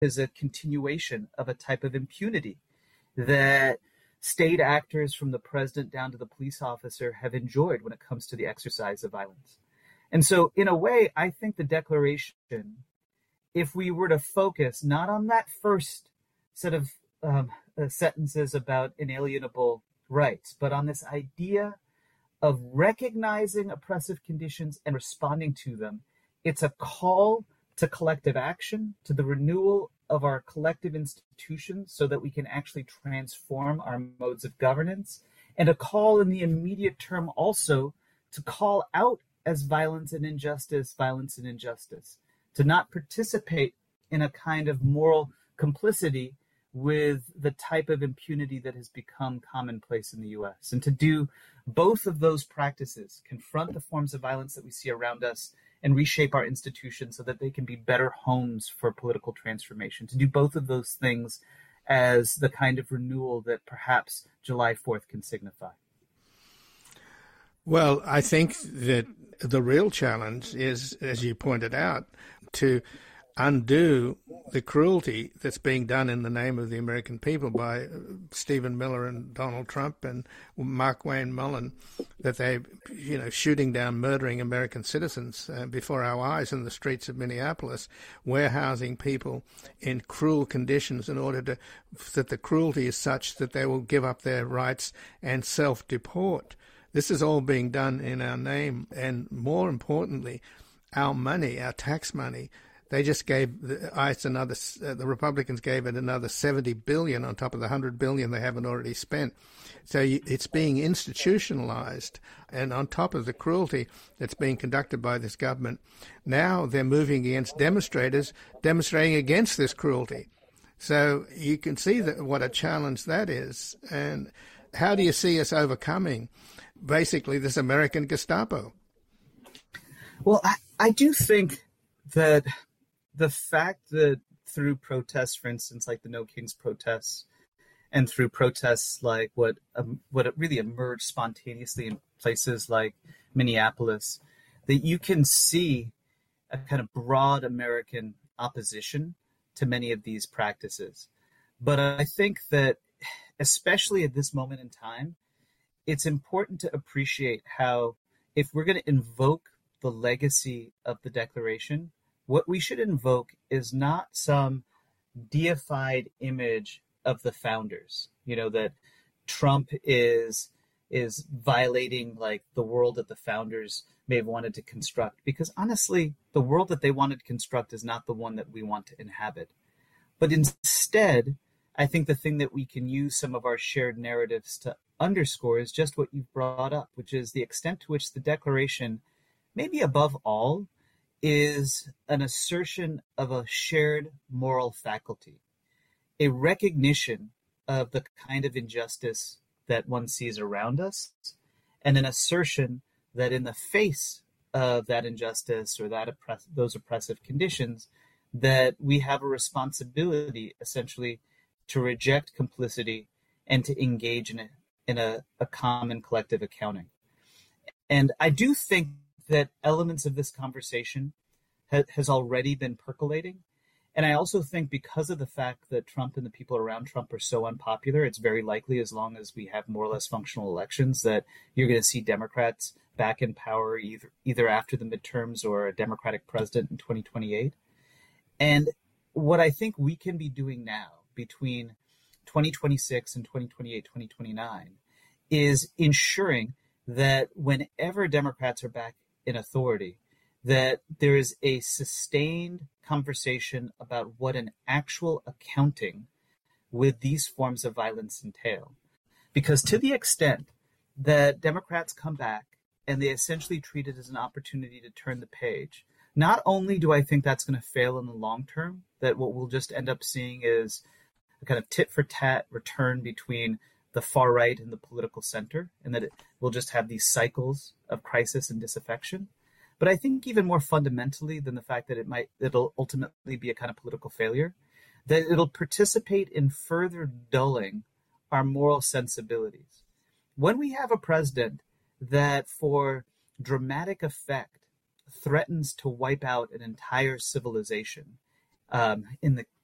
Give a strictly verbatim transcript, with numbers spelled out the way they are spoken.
is a continuation of a type of impunity that state actors from the president down to the police officer have enjoyed when it comes to the exercise of violence. And so in a way, I think the Declaration, if we were to focus not on that first set of um, uh, sentences about inalienable rights, but on this idea of recognizing oppressive conditions and responding to them, it's a call to collective action, to the renewal of our collective institutions so that we can actually transform our modes of governance, and a call in the immediate term also to call out as violence and injustice, violence and injustice, to not participate in a kind of moral complicity with the type of impunity that has become commonplace in the U S, and to do both of those practices, confront the forms of violence that we see around us and reshape our institutions so that they can be better homes for political transformation, to do both of those things as the kind of renewal that perhaps July fourth can signify. Well, I think that the real challenge is, as you pointed out, to undo the cruelty that's being done in the name of the American people by Stephen Miller and Donald Trump and Markwayne Mullin, that they, you know, shooting down, murdering American citizens uh, before our eyes in the streets of Minneapolis, warehousing people in cruel conditions in order to, that the cruelty is such that they will give up their rights and self-deport. This is all being done in our name, and more importantly, our money, our tax money. They just gave the ICE another. Uh, the Republicans gave it another seventy billion on top of the hundred billion they haven't already spent. So you, it's being institutionalized, and on top of the cruelty that's being conducted by this government, now they're moving against demonstrators, demonstrating against this cruelty. So you can see that what a challenge that is. And how do you see us overcoming basically this American Gestapo? Well, I, I do think that the fact that through protests, for instance, like the No Kings protests, and through protests like what um, what really emerged spontaneously in places like Minneapolis, that you can see a kind of broad American opposition to many of these practices. But I think that, especially at this moment in time, it's important to appreciate how, if we're going to invoke the legacy of the Declaration, what we should invoke is not some deified image of the founders, you know, that Trump is is violating like the world that the founders may have wanted to construct, because honestly, the world that they wanted to construct is not the one that we want to inhabit. But instead, I think the thing that we can use some of our shared narratives to underscore is just what you've brought up, which is the extent to which the Declaration, maybe above all, is an assertion of a shared moral faculty, a recognition of the kind of injustice that one sees around us, and an assertion that in the face of that injustice or that oppress- those oppressive conditions, that we have a responsibility essentially to reject complicity and to engage in a, in a, a common collective accounting. And I do think that elements of this conversation ha- has already been percolating. And I also think because of the fact that Trump and the people around Trump are so unpopular, it's very likely, as long as we have more or less functional elections, that you're going to see Democrats back in power either, either after the midterms or a Democratic president in twenty twenty-eight. And what I think we can be doing now between twenty twenty-six and twenty twenty-eight, twenty twenty-nine is ensuring that whenever Democrats are back in authority, that there is a sustained conversation about what an actual accounting with these forms of violence entail. Because to the extent that Democrats come back and they essentially treat it as an opportunity to turn the page, not only do I think that's going to fail in the long term, that what we'll just end up seeing is a kind of tit-for-tat return between the far right and the political center, and that it will just have these cycles of crisis and disaffection. But I think even more fundamentally than the fact that it might, it'll ultimately be a kind of political failure, that it'll participate in further dulling our moral sensibilities. When we have a president that for dramatic effect threatens to wipe out an entire civilization, um, in the